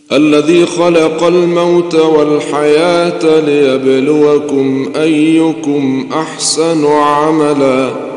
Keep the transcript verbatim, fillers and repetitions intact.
الذي خلق الموت والحياة ليبلوكم أيكم أحسن عملا